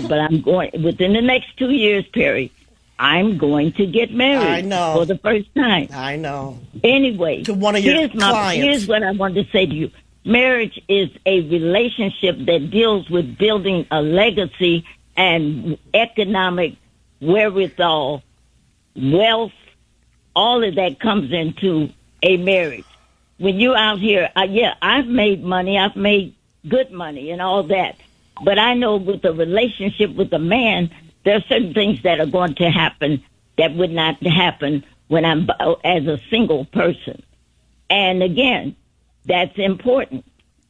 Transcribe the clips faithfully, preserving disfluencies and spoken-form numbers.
but I'm going within the next two years, Perry. I'm going to get married. I know. For the first time. I know. Anyway, to one of your here's my, clients. Here's what I wanted to say to you. Marriage is a relationship that deals with building a legacy and economic wherewithal, wealth, all of that comes into a marriage. When you're out here, uh, yeah, I've made money, I've made good money and all that. But I know with a relationship with a man, there are certain things that are going to happen that would not happen when I'm as a single person. And again, that's important.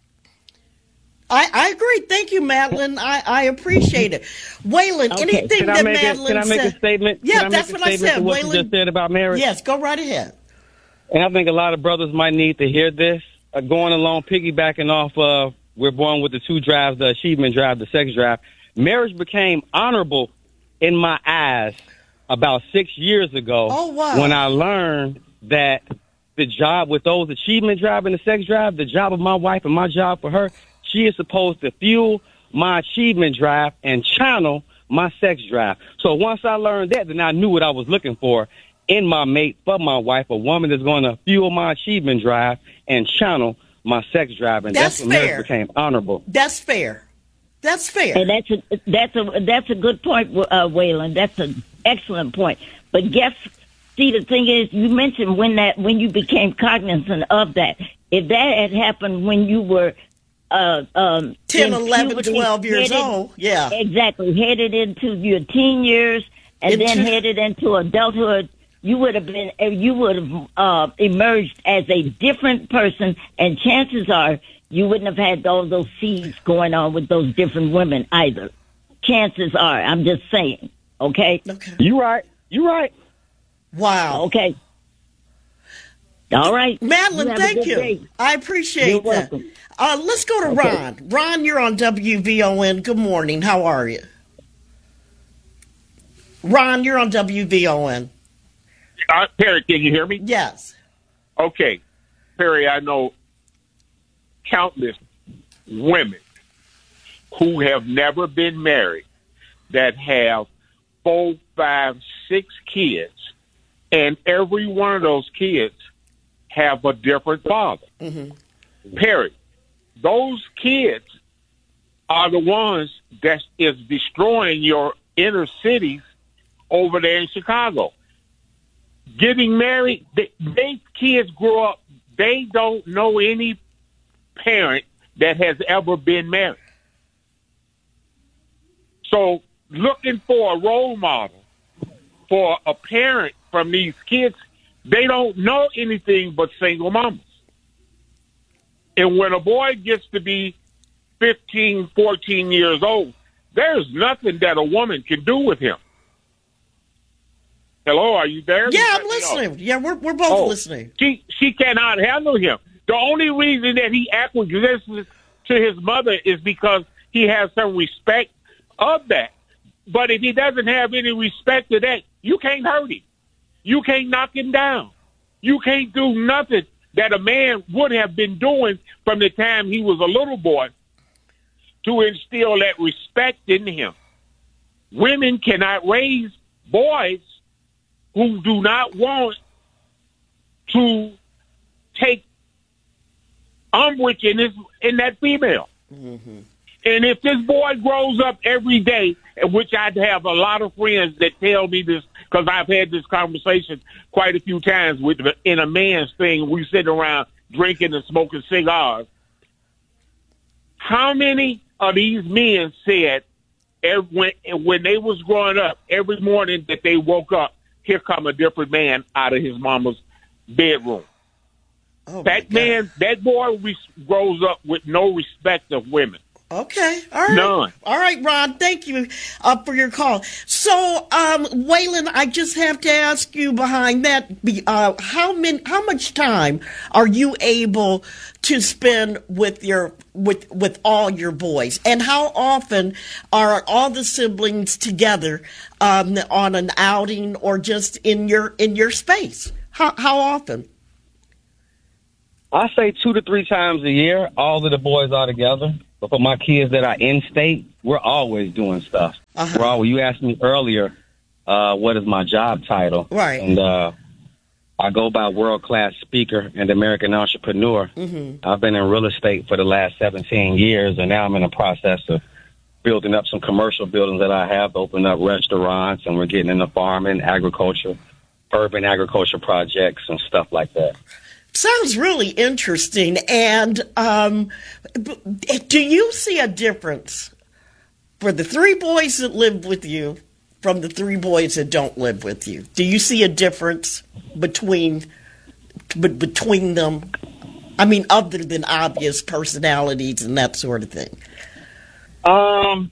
I, I agree. Thank you, Madeline. I, I appreciate it. Waylon, Okay. anything Can I that make Madeline a, can I make said? a statement? Yeah, Can I that's make a what I statement said. to what Waylon, you just said about marriage? Yes, go right ahead. And I think a lot of brothers might need to hear this. Uh, going along, piggybacking off of, we're born with the two drives, the achievement drive, the sex drive. Marriage became honorable in my eyes about six years ago. Oh, wow. When I learned that the job with those achievement drive and the sex drive, the job of my wife and my job for her, she is supposed to fuel my achievement drive and channel my sex drive. So once I learned that, then I knew what I was looking for in my mate for my wife, a woman that's going to fuel my achievement drive and channel my sex drive. And That's that's, when fair. marriage became honorable. That's fair. That's fair. And that's a that's a that's a good point, uh, Waylon. That's an excellent point. But guess, see, the thing is, you mentioned when that when you became cognizant of that. If that had happened when you were uh, um, ten, in eleven, puberty, twelve years headed- old. Yeah. exactly, headed into your teen years and Into- then headed into adulthood, you would have been you would have uh, emerged as a different person, and chances are you wouldn't have had all those seeds going on with those different women either. Chances are, I'm just saying. Okay. Okay. You right. You right. Wow. Okay. All right, Madeline, You have a thank good you. day. I appreciate You're that. welcome. Uh, let's go to Okay. Ron. Ron, you're on W V O N. Good morning. How are you? Ron, you're on W V O N. Uh, Perry, can you hear me? Yes. Okay. Perry, I know countless women who have never been married that have four, five, six kids, and every one of those kids have a different father. Mm-hmm. Perry, those kids are the ones that is destroying your inner cities over there in Chicago. Getting married, they, they kids grow up, they don't know any parent that has ever been married. So looking for a role model for a parent from these kids, they don't know anything but single mamas. And when a boy gets to be fifteen, fourteen years old, there's nothing that a woman can do with him. Hello, are you there? Yeah, You I'm cut me off. listening. Yeah, we're we're both Oh, listening. She she cannot handle him. The only reason that he acquiesces to his mother is because he has some respect of that. But if he doesn't have any respect to that, you can't hurt him. You can't knock him down. You can't do nothing that a man would have been doing from the time he was a little boy to instill that respect in him. Women cannot raise boys who do not want to take umbrage in this in that female. Mm-hmm. And if this boy grows up every day, which I have a lot of friends that tell me this, because I've had this conversation quite a few times with in a man's thing, we sit around drinking and smoking cigars. How many of these men said every, when, when they was growing up, every morning that they woke up, here come a different man out of his mama's bedroom? Oh, That man, that boy re- grows up with no respect of women. Okay. All right. None. All right, Ron. Thank you uh, for your call. So, um, Waylon, I just have to ask you behind that, be- uh, how many, how much time are you able to spend with your with with all your boys, and how often are all the siblings together um, on an outing or just in your in your space? How how often? I say two to three times a year, all of the boys are together. But for my kids that are in state, we're always doing stuff. Uh-huh. Raul, you asked me earlier, uh, what is my job title? Right. And uh, I go by world-class speaker and American entrepreneur. Mm-hmm. I've been in real estate for the last seventeen years, and now I'm in the process of building up some commercial buildings that I have, opening up restaurants, and we're getting into farming, agriculture, urban agriculture projects, and stuff like that. Sounds really interesting. And um, do you see a difference for the three boys that live with you from the three boys that don't live with you? Do you see a difference between b- between them? I mean, other than obvious personalities and that sort of thing. Um,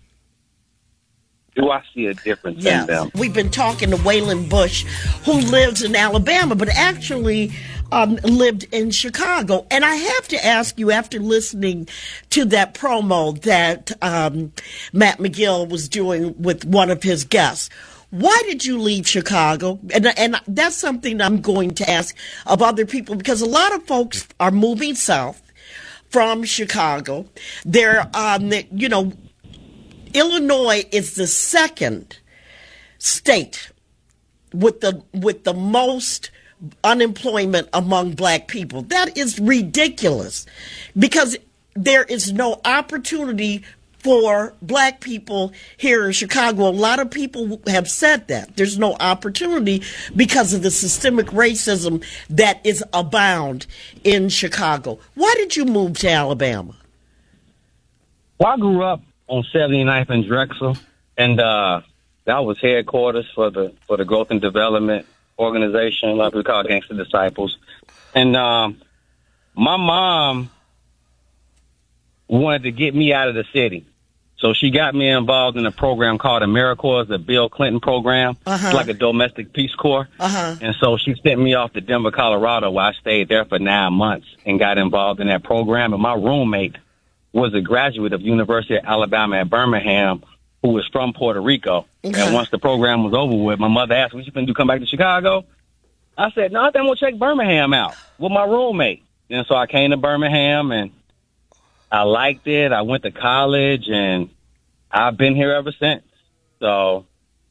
do I see a difference Yes. in them? We've been talking to Waylon Bush, who lives in Alabama, but actually um, lived in Chicago. And I have to ask you, after listening to that promo that um, Matt McGill was doing with one of his guests, why did you leave Chicago? And, and that's something I'm going to ask of other people, because a lot of folks are moving south from Chicago. They're, um, you know, Illinois is the second state with the with the most unemployment among black people. That is ridiculous, because there is no opportunity for black people here in Chicago. A lot of people have said that there's no opportunity because of the systemic racism that is abound in Chicago. Why did you move to Alabama? Well, I grew up on seventy-ninth and Drexel, and uh, that was headquarters for the for the Growth and Development Organization, like we call Gangster Disciples. And um, my mom wanted to get me out of the city, so she got me involved in a program called AmeriCorps, the Bill Clinton program. Uh-huh. It's like a domestic Peace Corps. Uh-huh. And so she sent me off to Denver, Colorado, where I stayed there for nine months and got involved in that program. And my roommate was a graduate of University of Alabama at Birmingham, who was from Puerto Rico. Okay. And once the program was over with, my mother asked, what you finna do, come back to Chicago? I said, no, I think I'm going to check Birmingham out with my roommate. And so I came to Birmingham, and I liked it. I went to college, and I've been here ever since. So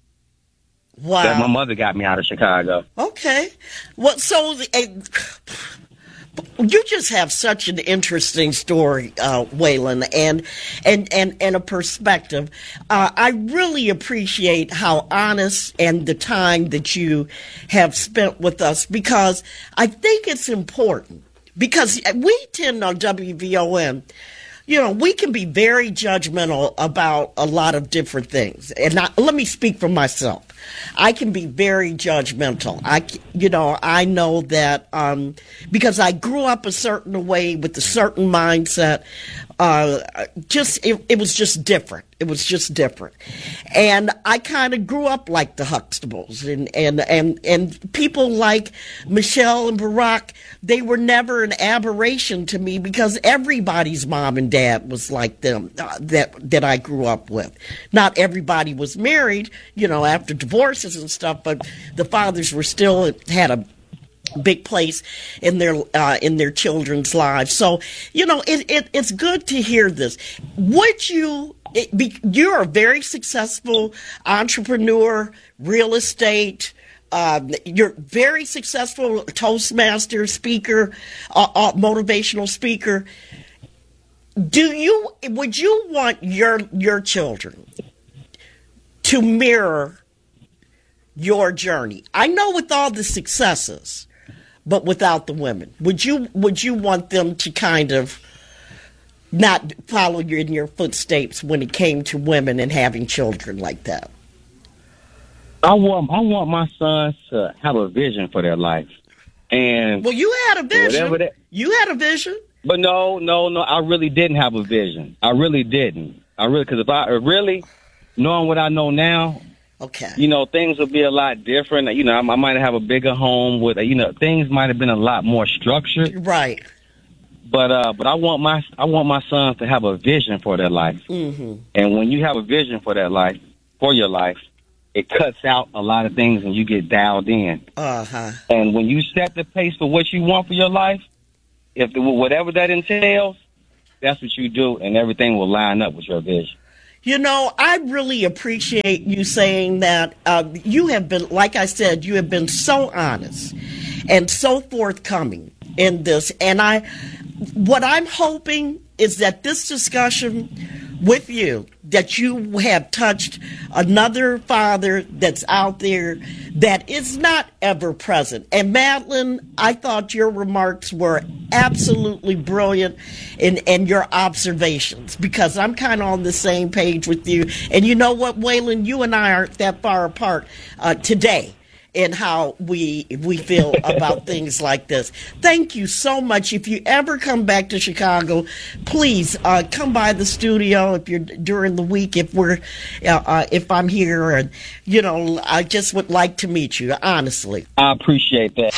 Wow. that my mother got me out of Chicago. Okay. Well, so uh, you just have such an interesting story, uh, Waylon, and and and and a perspective. Uh, I really appreciate how honest and the time that you have spent with us, because I think it's important, because we tend on W V O N, you know, we can be very judgmental about a lot of different things. And I, let me speak for myself. I can be very judgmental. I, you know, I know that um, because I grew up a certain way with a certain mindset. Uh, just it, it was just different. It was just different, and I kind of grew up like the Huxtables, and and and and people like Michelle and Barack. They were never an aberration to me, because everybody's mom and dad was like them uh, that that I grew up with. Not everybody was married, you know, after divorces and stuff, but the fathers were still had a big place in their uh, in their children's lives. So, you know, it, it it's good to hear this. Would you? It be, you're a very successful entrepreneur, real estate. Um, you're very successful Toastmaster speaker, uh, uh, motivational speaker. Do you? Would you want your your children to mirror your journey? I know with all the successes, but without the women, would you would you want them to kind of not follow you in your footsteps when it came to women and having children like that? I want I want my sons to have a vision for their life. And well, you had a vision. that, you had a vision. But no, no, no, I really didn't have a vision. I really didn't. I really, because if I really, knowing what I know now, okay, you know, things would be a lot different. You know, I, I might have a bigger home with, you know, things might have been a lot more structured. Right. But uh, but I want my I want my sons to have a vision for their life. Mm-hmm. And when you have a vision for that life, for your life, it cuts out a lot of things and you get dialed in. Uh-huh. And when you set the pace for what you want for your life, if the, whatever that entails, that's what you do, and everything will line up with your vision. You know, I really appreciate you saying that. Uh, you have been, like I said, you have been so honest and so forthcoming in this. And I, what I'm hoping is that this discussion with you, that you have touched another father that's out there that is not ever present. And Madeline, I thought your remarks were absolutely brilliant in, in your observations, because I'm kind of on the same page with you. And you know what, Waylon, you and I aren't that far apart uh, today in how we we feel about things like this. Thank you so much. If you ever come back to Chicago, please uh, come by the studio if you're during the week. If we're uh, uh, if I'm here, and you know, I just would like to meet you. Honestly, I appreciate that.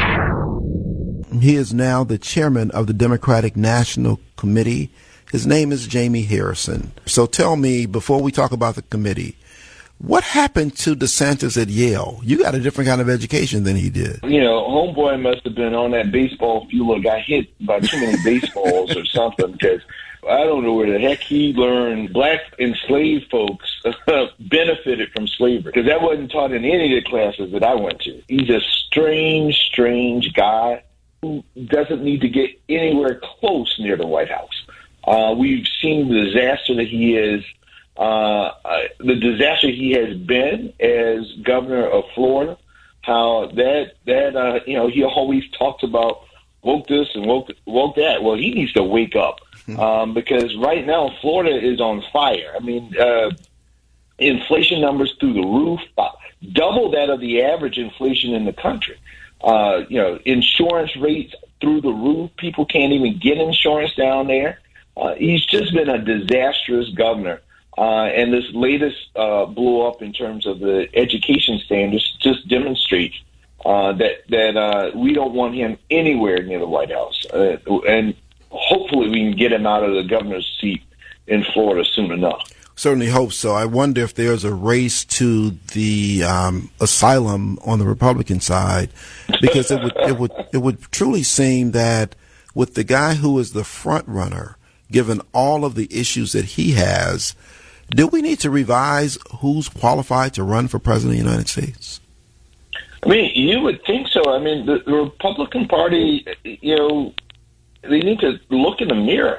He is now the chairman of the Democratic National Committee. His name is Jamie Harrison. So tell me, before we talk about the committee, what happened to DeSantis at Yale? You got a different kind of education than he did. You know, homeboy must have been on that baseball field or got hit by too many baseballs or something, because I don't know where the heck he learned black enslaved folks benefited from slavery, because that wasn't taught in any of the classes that I went to. He's a strange, strange guy who doesn't need to get anywhere close near the White House. Uh, we've seen the disaster that he is. Uh, the disaster he has been as governor of Florida, how that, that, uh, you know, he always talks about woke this and woke, woke that. Well, he needs to wake up, um, because right now Florida is on fire. I mean, uh, inflation numbers through the roof, uh, double that of the average inflation in the country. Uh, you know, insurance rates through the roof. People can't even get insurance down there. Uh, he's just been a disastrous governor. Uh, and this latest uh, blow up in terms of the education standards just demonstrates uh, that that uh, we don't want him anywhere near the White House. Uh, and hopefully we can get him out of the governor's seat in Florida soon enough. Certainly hope so. I wonder if there's a race to the um, asylum on the Republican side, because it would it would it would truly seem that with the guy who is the front runner, given all of the issues that he has, do we need to revise who's qualified to run for president of the United States? I mean, you would think so. I mean, the, the Republican Party, you know, they need to look in the mirror.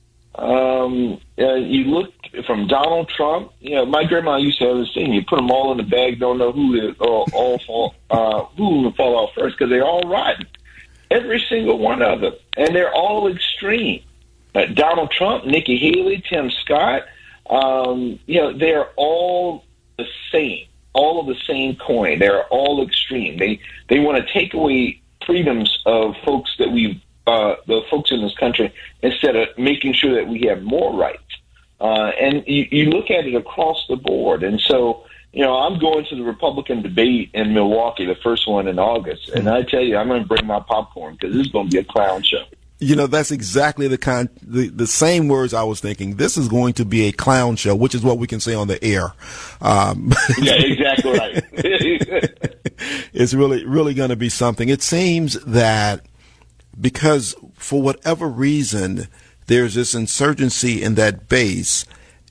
Um, uh, you look from Donald Trump. You know, my grandma used to have this thing: you put them all in the bag, don't know who to, all, all fall, uh, who will fall out first, because they're all rotten. Every single one of them, and they're all extreme. Uh, Donald Trump, Nikki Haley, Tim Scott. Um, you know, they're all the same, all of the same coin. They're all extreme. They they want to take away freedoms of folks that we, uh, the folks in this country, instead of making sure that we have more rights. Uh, and you, you look at it across the board. And so, you know, I'm going to the Republican debate in Milwaukee, the first one in August. And I tell you, I'm going to bring my popcorn, because this is going to be a clown show. You know, that's exactly the kind, the, the same words I was thinking. This is going to be a clown show, which is what we can say on the air. Um, yeah, exactly right. It's really, really going to be something. It seems that because for whatever reason, there's this insurgency in that base,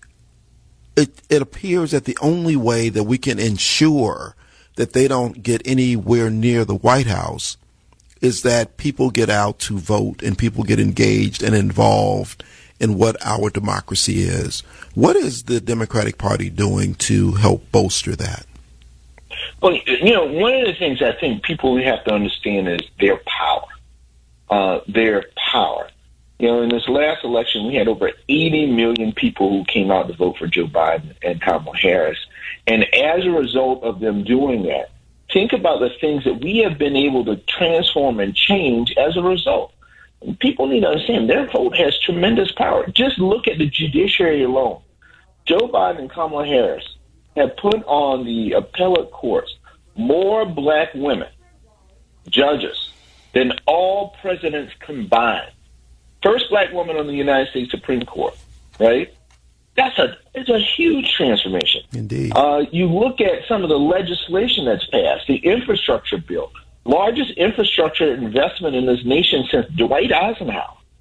it, it appears that the only way that we can ensure that they don't get anywhere near the White House is that people get out to vote and people get engaged and involved in what our democracy is. What is the Democratic Party doing to help bolster that? Well, you know, one of the things I think people have to understand is their power. Uh, their power. You know, in this last election, we had over eighty million people who came out to vote for Joe Biden and Kamala Harris. And as a result of them doing that, think about the things that we have been able to transform and change as a result. People need to understand their vote has tremendous power. Just look at the judiciary alone. Joe Biden and Kamala Harris have put on the appellate courts more black women judges than all presidents combined. First black woman on the United States Supreme Court, right? That's a it's a huge transformation. Indeed. Uh, you look at some of the legislation that's passed, the infrastructure bill, largest infrastructure investment in this nation since Dwight Eisenhower.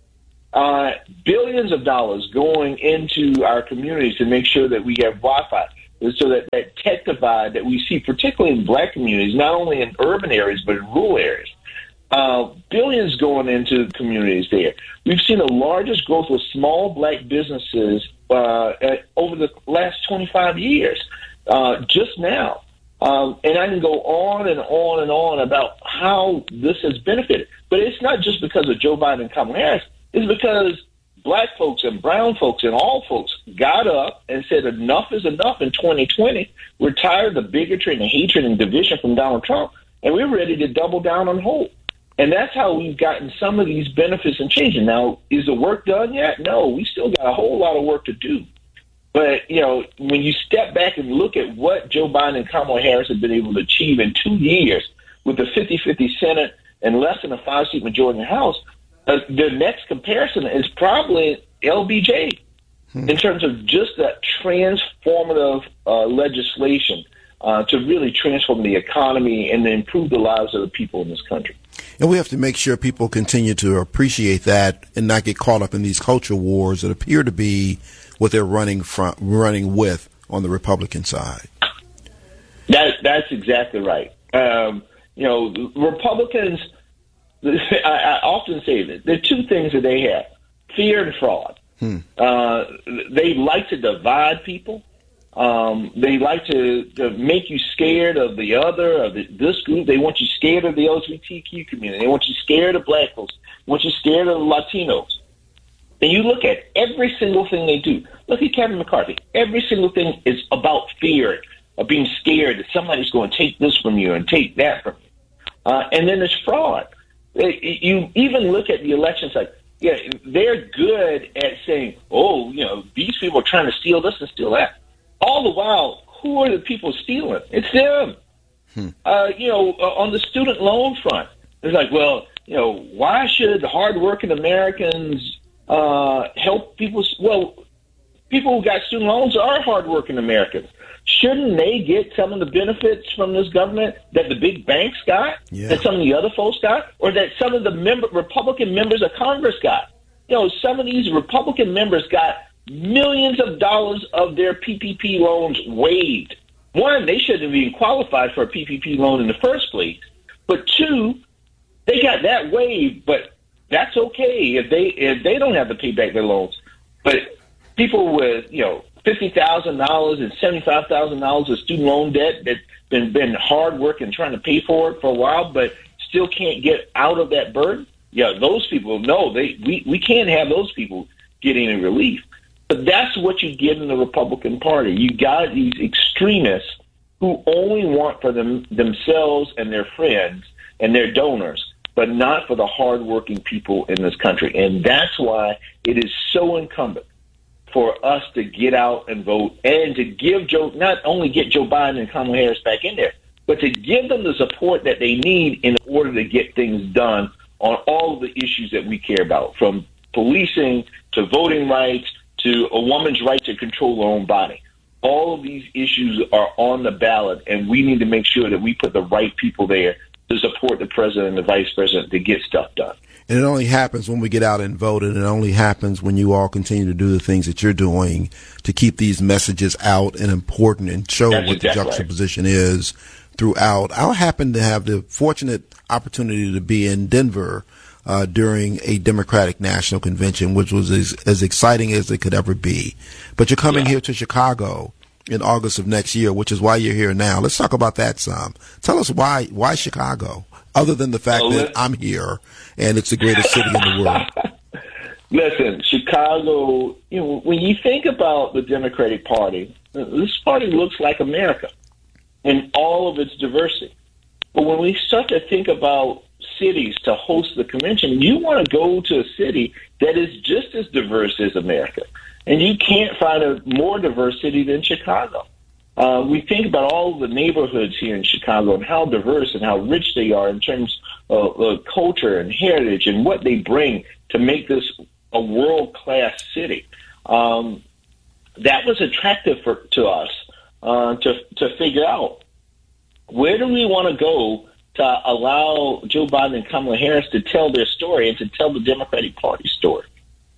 uh, billions of dollars going into our communities to make sure that we have Wi-Fi, so that that tech divide that we see, particularly in black communities, not only in urban areas but in rural areas, uh, billions going into communities there. We've seen the largest growth of small black businesses uh, at, over the last twenty-five years, uh, just now. Um, and I can go on and on and on about how this has benefited. But it's not just because of Joe Biden and Kamala Harris. It's because black folks and brown folks and all folks got up and said enough is enough in twenty twenty. We're tired of the bigotry and the hatred and division from Donald Trump, and we're ready to double down on hope. And that's how we've gotten some of these benefits and changes. Now, is the work done yet? No, we still got a whole lot of work to do. But, you know, when you step back and look at what Joe Biden and Kamala Harris have been able to achieve in two years with the fifty-fifty Senate and less than a five-seat majority in the House, uh, the next comparison is probably L B J hmm. in terms of just that transformative uh, legislation uh, to really transform the economy and to improve the lives of the people in this country. And we have to make sure people continue to appreciate that and not get caught up in these culture wars that appear to be what they're running from, running with on the Republican side. That, that's exactly right. Um, you know, Republicans, I, I often say that there are two things that they have: fear and fraud. Hmm. Uh, they like to divide people. Um, they like to, to make you scared of the other, of the, this group. They want you scared of the L G B T Q community. They want you scared of black folks. They want you scared of the Latinos. And you look at every single thing they do. Look at Kevin McCarthy. Every single thing is about fear, of being scared that somebody's going to take this from you and take that from you. Uh, and then there's fraud. You even look at the elections like, yeah, they're good at saying, oh, you know, these people are trying to steal this and steal that. All the while, who are the people stealing? It's them. Hmm. Uh, you know, on the student loan front, it's like, well, you know, why should hardworking Americans uh, help people? Well, people who got student loans are hardworking Americans. Shouldn't they get some of the benefits from this government that the big banks got, yeah. that some of the other folks got, or that some of the member, Republican members of Congress got? You know, some of these Republican members got millions of dollars of their P P P loans waived. One, they shouldn't have even qualified for a P P P loan in the first place. But two, they got that waived, but that's okay if they if they don't have to pay back their loans. But people with, you know, fifty thousand dollars and seventy-five thousand dollars of student loan debt that's been, been hard work and trying to pay for it for a while, but still can't get out of that burden, yeah, those people, no, they we, we can't have those people getting any relief. But that's what you get in the Republican Party. You got these extremists who only want for them themselves and their friends and their donors, but not for the hardworking people in this country. And that's why it is so incumbent for us to get out and vote and to give Joe, not only get Joe Biden and Kamala Harris back in there, but to give them the support that they need in order to get things done on all of the issues that we care about, from policing to voting rights to a woman's right to control her own body. All of these issues are on the ballot, and we need to make sure that we put the right people there to support the president and the vice president to get stuff done. And it only happens when we get out and vote, and it only happens when you all continue to do the things that you're doing to keep these messages out and important and show That's what exactly the juxtaposition right. is throughout. I happen to have the fortunate opportunity to be in Denver Uh, during a Democratic National Convention, which was as, as exciting as it could ever be. But you're coming yeah. here to Chicago in August of next year, which is why you're here now. Let's talk about that some. Tell us why why Chicago, other than the fact oh, that I'm here and it's the greatest city in the world. Listen, Chicago, you know, when you think about the Democratic Party, this party looks like America in all of its diversity. But when we start to think about cities to host the convention, you want to go to a city that is just as diverse as America. And you can't find a more diverse city than Chicago. Uh, we think about all the neighborhoods here in Chicago and how diverse and how rich they are in terms of uh, culture and heritage and what they bring to make this a world-class city. Um, that was attractive for, to us uh, to, to figure out, where do we want to go to allow Joe Biden and Kamala Harris to tell their story and to tell the Democratic Party story.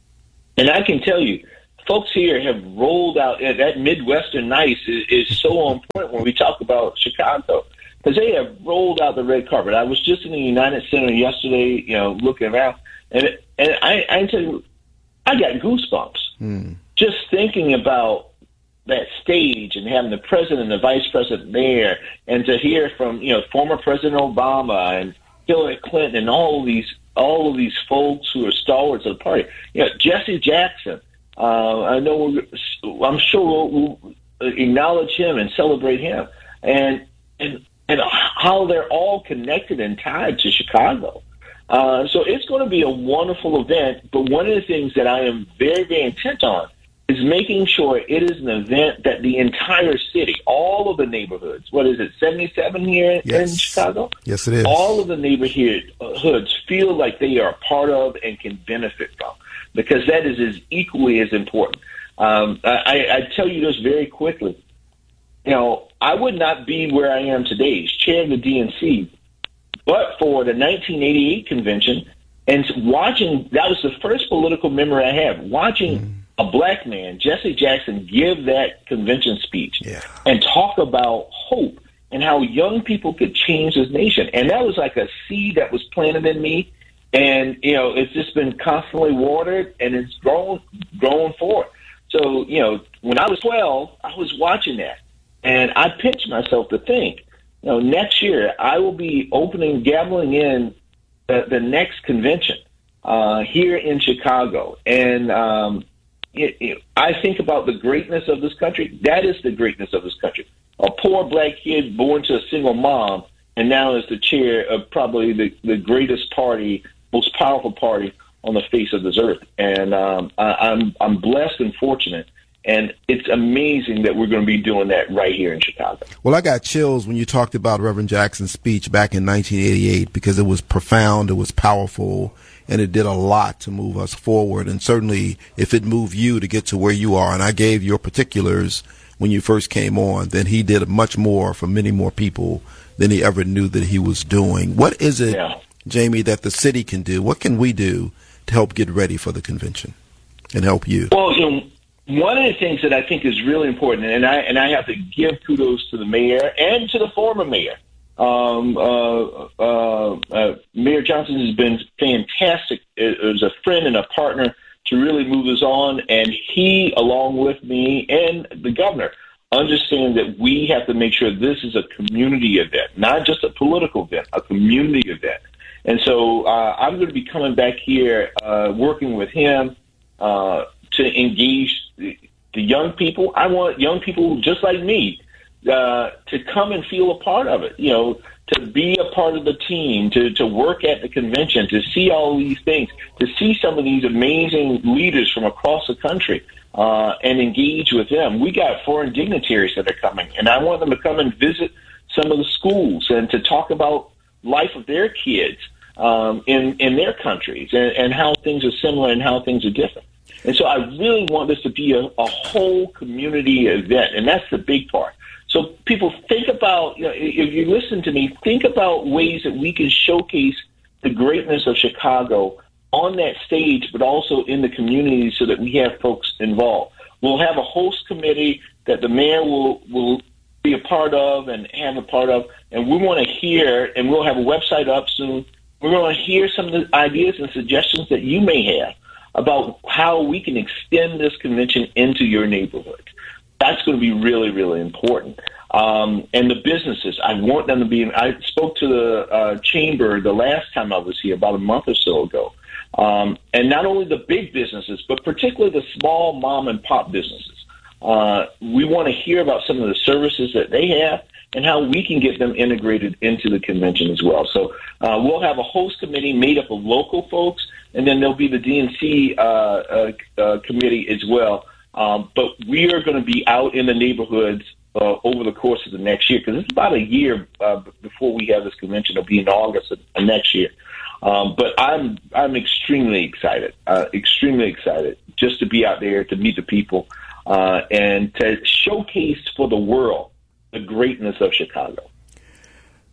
And I can tell you, folks here have rolled out, that Midwestern nice is, is so on point when we talk about Chicago, because they have rolled out the red carpet. I was just in the United Center yesterday, you know, looking around, and and I, I can tell you, I got goosebumps mm. just thinking about that stage and having the president and the vice president there, and to hear from, you know, former President Obama and Hillary Clinton and all of these all of these folks who are stalwarts of the party. You know, Jesse Jackson. Uh, I know. We're, I'm sure we'll, we'll acknowledge him and celebrate him, and and and how they're all connected and tied to Chicago. Uh, so it's going to be a wonderful event. But one of the things that I am very, very intent on is making sure it is an event that the entire city, all of the neighborhoods, what is it, seventy-seven here yes. in Chicago? Yes, it is. All of the neighborhoods feel like they are a part of and can benefit from, because that is as equally as important. Um, I, I tell you this very quickly. You know, I would not be where I am today as chair of the D N C, but for the nineteen eighty-eight convention, and watching, that was the first political memory I have, watching mm. a black man, Jesse Jackson, give that convention speech yeah. and talk about hope and how young people could change this nation. And that was like a seed that was planted in me. And, you know, it's just been constantly watered, and it's grown, grown forward. So, you know, when I was twelve, I was watching that. And I pinched myself to think, you know, next year I will be opening, gabbling in the, the next convention uh, here in Chicago. And um, it, it, I think about the greatness of this country. That is the greatness of this country. A poor black kid born to a single mom, and now is the chair of probably the, the greatest party, most powerful party on the face of this earth. And um, I, I'm I'm blessed and fortunate. And it's amazing that we're going to be doing that right here in Chicago. Well, I got chills when you talked about Reverend Jackson's speech back in nineteen eighty-eight, because it was profound, it was powerful, and it did a lot to move us forward. And certainly if it moved you to get to where you are, and I gave your particulars when you first came on, then he did much more for many more people than he ever knew that he was doing. What is it, yeah. Jamie, that the city can do? What can we do to help get ready for the convention and help you? Well, you know, one of the things that I think is really important, and I and I have to give kudos to the mayor and to the former mayor. Um, uh, uh, uh, Mayor Johnson has been fantastic as a friend and a partner to really move us on, and he, along with me and the governor, understand that we have to make sure this is a community event, not just a political event, a community event. And so uh, I'm going to be coming back here, uh, working with him uh, to engage the, the young people. I want young people just like me uh, to come and feel a part of it, you know, to be a part of the team, to, to work at the convention, to see all these things, to see some of these amazing leaders from across the country uh, and engage with them. We got foreign dignitaries that are coming, and I want them to come and visit some of the schools and to talk about life of their kids um, in, in their countries and, and how things are similar and how things are different. And so I really want this to be a, a whole community event, and that's the big part. So people think about, you know, if you listen to me, think about ways that we can showcase the greatness of Chicago on that stage, but also in the community so that we have folks involved. We'll have a host committee that the mayor will, will be a part of and have a part of, and we want to hear, and we'll have a website up soon. We're going to hear some of the ideas and suggestions that you may have about how we can extend this convention into your neighborhood. That's going to be really, really important. Um, and the businesses, I want them to be, I spoke to the uh, chamber the last time I was here, about a month or so ago. Um, and not only the big businesses, but particularly the small mom and pop businesses. Uh, we want to hear about some of the services that they have and how we can get them integrated into the convention as well. So uh, we'll have a host committee made up of local folks, and then there'll be the D N C uh, uh, uh, committee as well. Um, but we are going to be out in the neighborhoods uh, over the course of the next year, because it's about a year uh, before we have this convention. It'll be in August of, of next year. Um, but I'm I'm extremely excited, uh, extremely excited just to be out there, to meet the people, uh, and to showcase for the world the greatness of Chicago.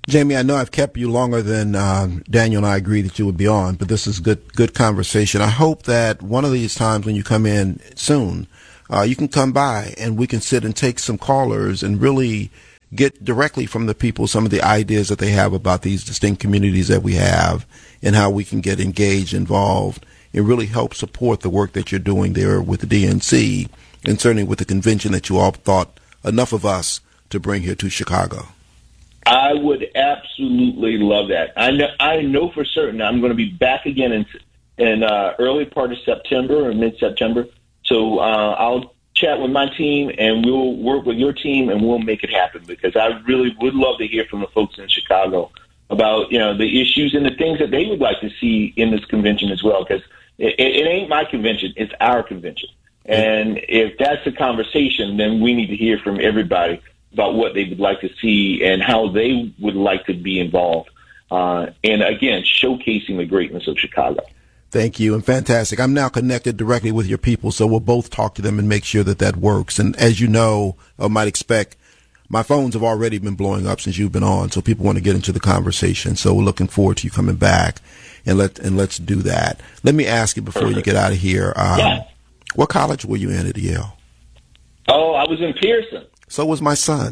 Jamie, I know I've kept you longer than um, Daniel and I agreed that you would be on, but this is good good conversation. I hope that one of these times when you come in soon, uh, you can come by and we can sit and take some callers and really get directly from the people some of the ideas that they have about these distinct communities that we have and how we can get engaged, involved, and really help support the work that you're doing there with the D N C and certainly with the convention that you all thought enough of us to bring here to Chicago. I would absolutely love that. I know, I know for certain I'm going to be back again in, in uh, early part of September or mid-September. So uh, I'll chat with my team, and we'll work with your team, and we'll make it happen, because I really would love to hear from the folks in Chicago about, you know, the issues and the things that they would like to see in this convention as well, because it, it ain't my convention, it's our convention. And if that's the conversation, then we need to hear from everybody about what they would like to see and how they would like to be involved. Uh, and again, showcasing the greatness of Chicago. Thank you. And fantastic. I'm now connected directly with your people, so we'll both talk to them and make sure that that works. And as you know, or might expect, my phones have already been blowing up since you've been on, so people want to get into the conversation. So we're looking forward to you coming back, and let and let's do that. Let me ask you before Perfect. you get out of here. Um, yeah. What college were you in at Yale? Oh, I was in Pearson. So was my son.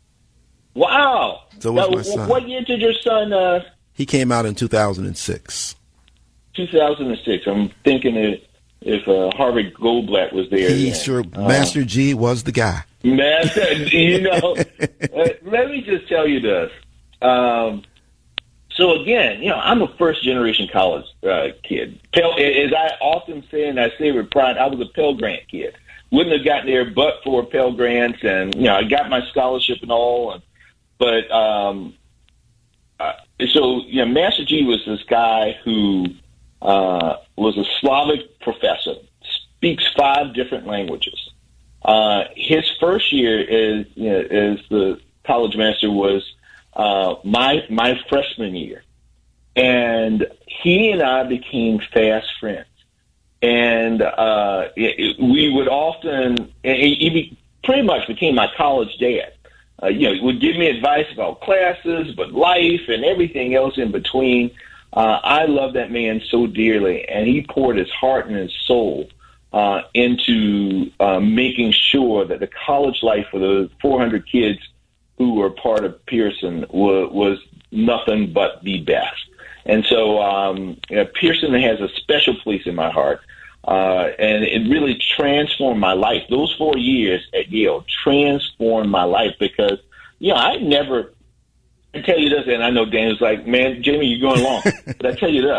Wow. So was now, my son. What year did your son? Uh, he came out in two thousand six. two thousand six. I'm thinking if, if uh, Harvard Goldblatt was there. He then. sure, uh, Master G was the guy. Master, you know. uh, let me just tell you this. Um, so again, you know, I'm a first generation college uh, kid. Pell, as I often say, and I say with pride, I was a Pell Grant kid. Wouldn't have gotten there but for Pell Grants, and you know, I got my scholarship and all. And, but um, uh, so you know, Master G was this guy who uh, was a Slavic professor, speaks five different languages. Uh, his first year as you know, as the college master was uh, my my freshman year, and he and I became fast friends. And uh, it, we would often, he, he be, pretty much became my college dad. Uh, you know, he would give me advice about classes, but life and everything else in between. Uh, I love that man so dearly, and he poured his heart and his soul uh, into uh, making sure that the college life for the four hundred kids who were part of Pearson was, was nothing but the best. And so um, you know, Pearson has a special place in my heart, uh, and it really transformed my life. Those four years at Yale transformed my life because, you know, I never – I tell you this, and I know Daniel's like, man, Jamie, you're going long. But I tell you this.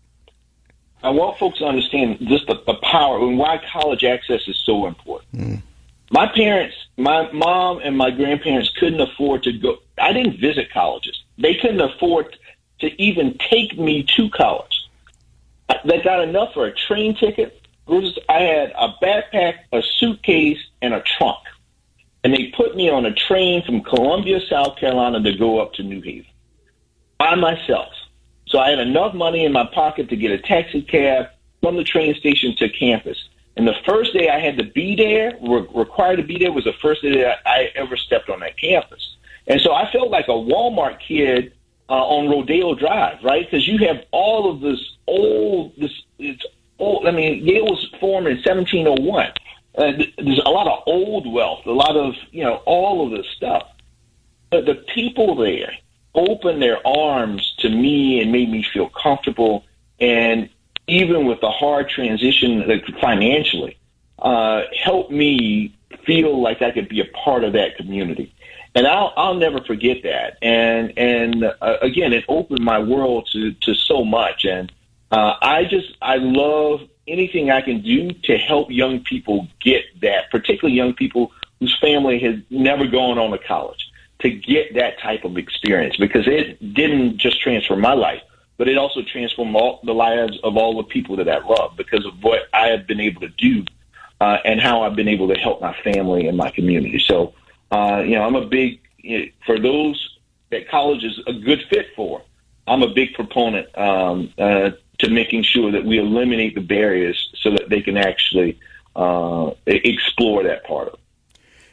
I want folks to understand just the, the power and why college access is so important. Mm. My parents, my mom and my grandparents couldn't afford to go – I didn't visit colleges. They couldn't afford – to even take me to college. They got enough for a train ticket. I had a backpack, a suitcase, and a trunk. And they put me on a train from Columbia, South Carolina to go up to New Haven by myself. So I had enough money in my pocket to get a taxi cab from the train station to campus. And the first day I had to be there, re- required to be there, was the first day that I ever stepped on that campus. And so I felt like a Walmart kid Uh, on Rodeo Drive, right? Because you have all of this old, this it's old. I mean, Yale was formed in seventeen oh one. Uh, there's a lot of old wealth, a lot of you know, all of this stuff. But the people there opened their arms to me and made me feel comfortable. And even with the hard transition, like financially, uh, helped me feel like I could be a part of that community. And I'll, I'll never forget that. And, and uh, again, it opened my world to, to so much. And uh, I just, I love anything I can do to help young people get that, particularly young people whose family has never gone on to college, to get that type of experience, because it didn't just transform my life, but it also transformed all, the lives of all the people that I love because of what I have been able to do uh, and how I've been able to help my family and my community. So, Uh, you know, I'm a big, you know, for those that college is a good fit for, I'm a big proponent um, uh, to making sure that we eliminate the barriers so that they can actually uh, explore that part of it.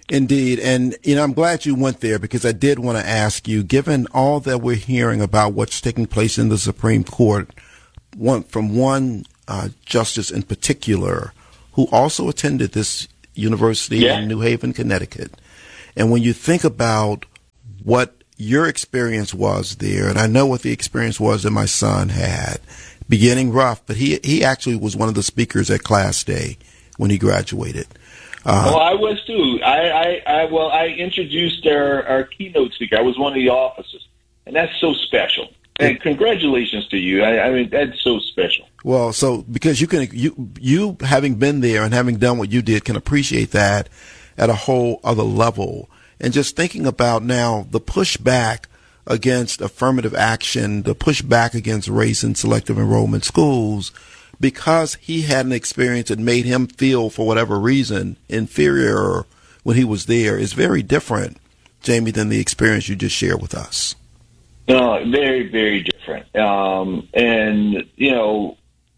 Indeed. And, you know, I'm glad you went there because I did want to ask you, given all that we're hearing about what's taking place in the Supreme Court, one from one uh, justice in particular who also attended this university yeah. in New Haven, Connecticut. And when you think about what your experience was there, and I know what the experience was that my son had, beginning rough, but he he actually was one of the speakers at Class Day when he graduated. Uh, well, I was too. I, I, I well, I introduced our, our keynote speaker. I was one of the officers, and that's so special. And congratulations to you. I, I mean, that's so special. Well, so because you can, you you having been there and having done what you did, can appreciate that at a whole other level. And just thinking about now the pushback against affirmative action, the pushback against race in selective enrollment schools, because he had an experience that made him feel, for whatever reason, inferior when he was there, is very different, Jamie, than the experience you just shared with us. No, very, very different. Um, and, you know,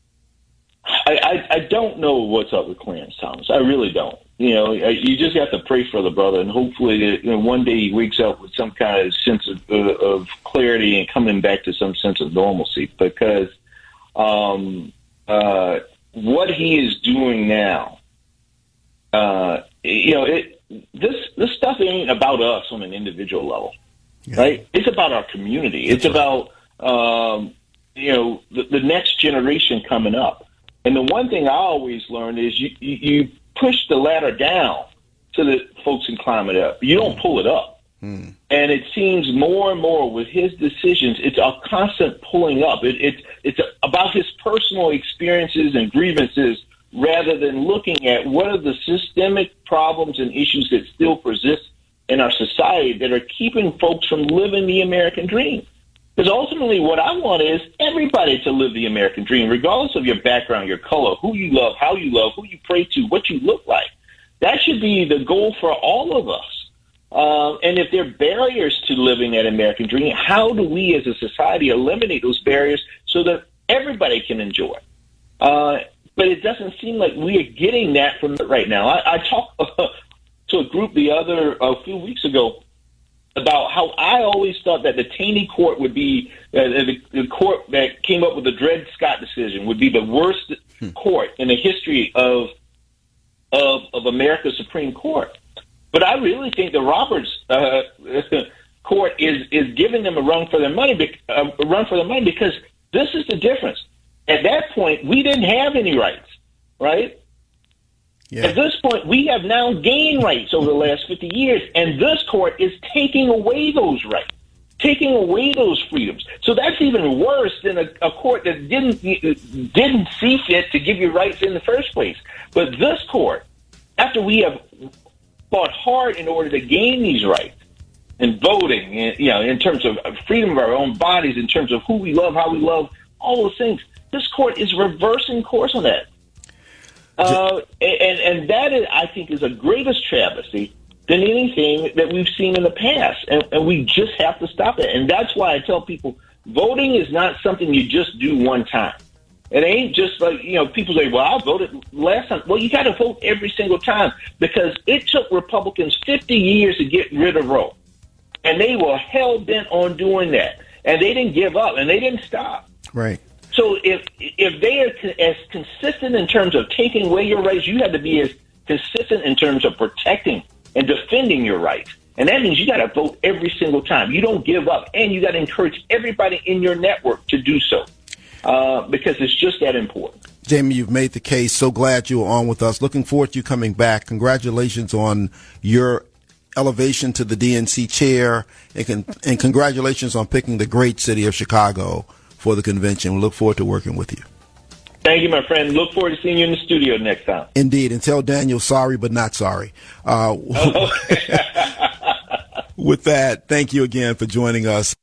I, I, I don't know what's up with Clarence Thomas. I really don't. You know, you just have to pray for the brother, and hopefully that, you know, one day he wakes up with some kind of sense of, uh, of clarity and coming back to some sense of normalcy. Because um, uh, what he is doing now, uh, you know, it, this this stuff ain't about us on an individual level, yeah. right? It's about our community. It's That's about um, you know the, the next generation coming up. And the one thing I always learned is you, you, you push the ladder down so that folks can climb it up. You don't pull it up. Mm. And it seems more and more with his decisions, it's a constant pulling up. It, it, it's about his personal experiences and grievances rather than looking at what are the systemic problems and issues that still persist in our society that are keeping folks from living the American dream. Because ultimately what I want is everybody to live the American dream, regardless of your background, your color, who you love, how you love, who you pray to, what you look like. That should be the goal for all of us. Uh, and if there are barriers to living that American dream, how do we as a society eliminate those barriers so that everybody can enjoy? Uh, but it doesn't seem like we are getting that from it right now. I, I talked uh, to a group the other a few weeks ago about how I always thought that the Taney court would be uh, the, the court that came up with the Dred Scott decision would be the worst hmm. court in the history of of of America's Supreme Court. But I really think the Roberts uh, court is is giving them a run for their money, uh, a run for their money because this is the difference. At that point, we didn't have any rights, right? Yeah. At this point, we have now gained rights over the last fifty years, and this court is taking away those rights, taking away those freedoms. So that's even worse than a, a court that didn't didn't see fit to give you rights in the first place. But this court, after we have fought hard in order to gain these rights, and voting, you know, in terms of freedom of our own bodies, in terms of who we love, how we love, all those things, this court is reversing course on that. Uh, and, and that, is, I think, is a greatest travesty than anything that we've seen in the past. And, and we just have to stop it. And that's why I tell people voting is not something you just do one time. It ain't just like, you know, people say, well, I voted last time. Well, you got to vote every single time because it took Republicans fifty years to get rid of Roe. And they were hell-bent on doing that. And they didn't give up, and they didn't stop. Right. So if if they are as consistent in terms of taking away your rights, you have to be as consistent in terms of protecting and defending your rights. And that means you got to vote every single time. You don't give up. And you got to encourage everybody in your network to do so uh, because it's just that important. Jamie, you've made the case. So glad you were on with us. Looking forward to you coming back. Congratulations on your elevation to the D N C chair, and, con- and congratulations on picking the great city of Chicago for the convention. We look forward to working with you. Thank you, my friend. Look forward to seeing you in the studio next time. Indeed. And tell Daniel sorry, but not sorry. Uh, with that, thank you again for joining us.